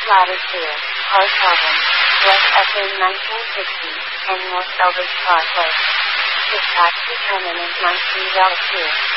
Louder Fear, Heart Album, West FM 1960, and North Elvis Project. This tax determinant 19 Fear.